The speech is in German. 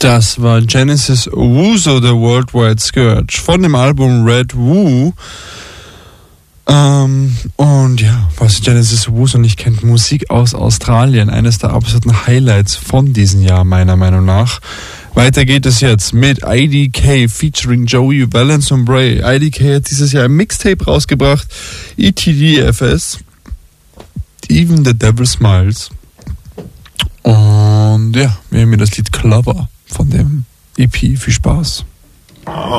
Das war Genesis Owusu, The Worldwide Scourge, von dem Album Red Woo. Und ja, was Genesis Owusu nicht kennt, Musik aus Australien, eines der absoluten Highlights von diesem Jahr, meiner Meinung nach. Weiter geht es jetzt mit IDK featuring Joey Valence und Bray. IDK hat dieses Jahr ein Mixtape rausgebracht, ETDFS, Even the Devil Smiles. Und ja, wir haben hier das Lied Clover von dem EP. Viel Spaß.